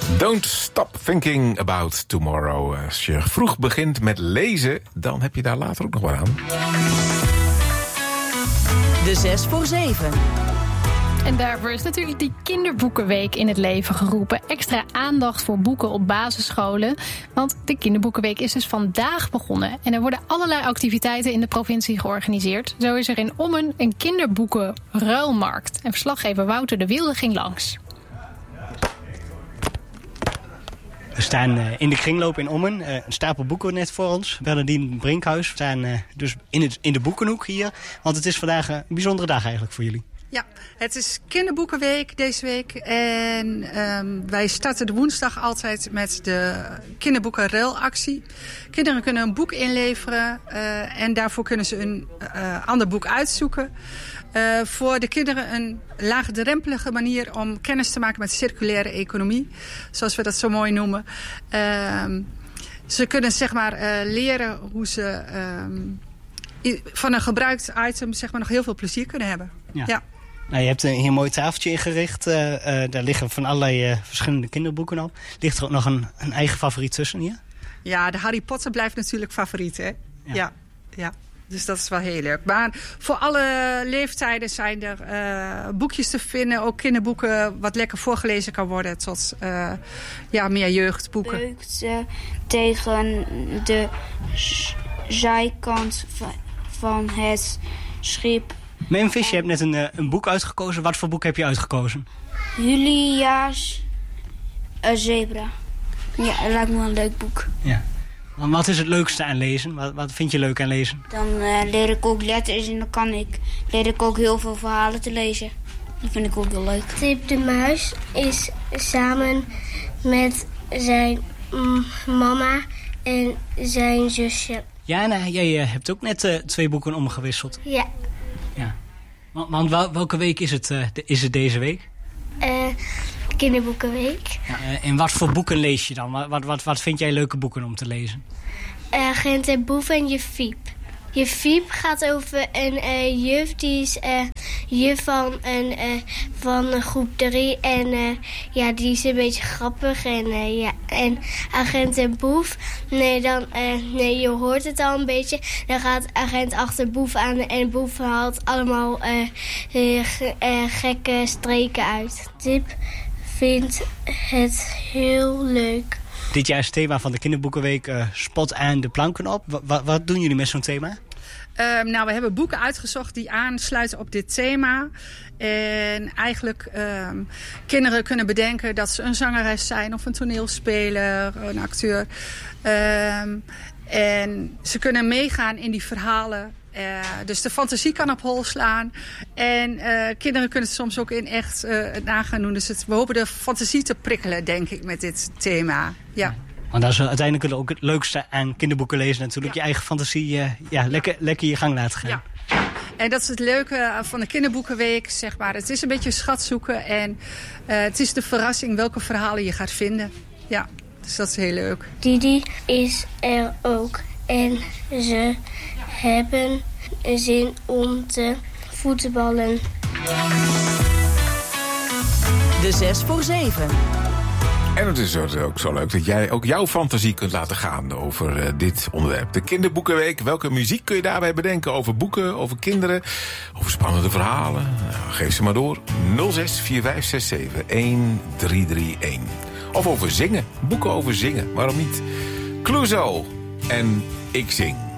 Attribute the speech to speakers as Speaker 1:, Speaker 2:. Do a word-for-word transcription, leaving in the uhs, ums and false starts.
Speaker 1: Don't stop thinking about tomorrow. Als je vroeg begint met lezen, dan heb je daar later ook nog wat aan.
Speaker 2: De zes voor zeven.
Speaker 3: En daarvoor is natuurlijk die kinderboekenweek in het leven geroepen. Extra aandacht voor boeken op basisscholen. Want de kinderboekenweek is dus vandaag begonnen. En er worden allerlei activiteiten in de provincie georganiseerd. Zo is er in Ommen een kinderboekenruilmarkt. En verslaggever Wouter de Wilde ging langs.
Speaker 4: We staan in de kringloop in Ommen. Een stapel boeken net voor ons. Bernardine Brinkhuis. We staan dus in, het, in de boekenhoek hier. Want het is vandaag een bijzondere dag eigenlijk voor jullie.
Speaker 5: Ja, het is kinderboekenweek deze week. En um, wij starten de woensdag altijd met de kinderboekenruilactie. Kinderen kunnen een boek inleveren. Uh, en daarvoor kunnen ze een uh, ander boek uitzoeken. Uh, voor de kinderen een laagdrempelige manier om kennis te maken met circulaire economie. Zoals we dat zo mooi noemen. Uh, ze kunnen zeg maar uh, leren hoe ze uh, van een gebruikt item zeg maar nog heel veel plezier kunnen hebben.
Speaker 4: Ja.
Speaker 5: Ja.
Speaker 4: Nou, je hebt hier een mooi tafeltje ingericht. Uh, uh, daar liggen van allerlei uh, verschillende kinderboeken op. Ligt er ook nog een, een eigen favoriet tussen hier?
Speaker 5: Ja, de Harry Potter blijft natuurlijk favoriet, hè? Ja. ja, ja. Dus dat is wel heel leuk. Maar voor alle leeftijden zijn er uh, boekjes te vinden. Ook kinderboeken wat lekker voorgelezen kan worden. Tot uh, ja, meer jeugdboeken.
Speaker 6: Leuk uh, tegen de z- zijkant van het schip.
Speaker 4: Memphis, je hebt net een, uh, een boek uitgekozen. Wat voor boek heb je uitgekozen?
Speaker 6: Julia's uh, Zebra. Ja, dat lijkt me wel een leuk boek.
Speaker 4: Ja. Want wat is het leukste aan lezen? Wat, wat vind je leuk aan lezen?
Speaker 6: Dan uh, leer ik ook letters en dan kan ik, leer ik ook heel veel verhalen te lezen. Dat vind ik ook heel leuk.
Speaker 7: Tip de Muis is samen met zijn mm, mama en zijn zusje.
Speaker 4: Ja, nou, jij uh, hebt ook net uh, twee boeken omgewisseld.
Speaker 7: Ja.
Speaker 4: Ja. Want, want wel, welke week is het, uh, de, is het deze week?
Speaker 7: Uh, kinderboekenweek.
Speaker 4: Ja, uh, en wat voor boeken lees je dan? Wat, wat, wat vind jij leuke boeken om te lezen?
Speaker 7: Uh, Gent en Boef en Je Fiep. Je Fiep gaat over een uh, juf, die is uh, juf van een, uh, van groep drie. En uh, ja, die is een beetje grappig. En, uh, ja. en Agent en Boef, nee, dan, uh, nee, je hoort het al een beetje. Dan gaat agent achter Boef aan en Boef haalt allemaal uh, uh, ge, uh, gekke streken uit. Tip vindt het heel leuk.
Speaker 4: Dit jaar is het thema van de kinderboekenweek uh, Spot aan de planken op. W- wat, wat doen jullie met zo'n thema?
Speaker 5: Um, nou, we hebben boeken uitgezocht die aansluiten op dit thema. En eigenlijk um, kinderen kunnen bedenken dat ze een zangeres zijn of een toneelspeler, een acteur. Um, en ze kunnen meegaan in die verhalen. Uh, dus de fantasie kan op hol slaan. En uh, kinderen kunnen het soms ook in echt uh, nagaan doen. Dus het, we hopen de fantasie te prikkelen, denk ik, met dit thema. Ja.
Speaker 4: Want dat is uiteindelijk ook het leukste aan kinderboeken lezen. Natuurlijk ja. Je eigen fantasie uh, ja, lekker, lekker je gang laten gaan.
Speaker 5: Ja. En dat is het leuke van de kinderboekenweek, zeg maar. Het is een beetje schat zoeken. En uh, het is de verrassing welke verhalen je gaat vinden. Ja, dus dat is heel leuk.
Speaker 7: Didi is er ook. En ze hebben zin om te voetballen.
Speaker 2: De zes voor zeven.
Speaker 1: En het is ook zo leuk dat jij ook jouw fantasie kunt laten gaan over uh, dit onderwerp. De kinderboekenweek. Welke muziek kun je daarbij bedenken over boeken, over kinderen, over spannende verhalen? Nou, geef ze maar door. nul zes vier vijf zes zeven een drie drie een. Of over zingen. Boeken over zingen. Waarom niet? Clouseau en Ik Zing.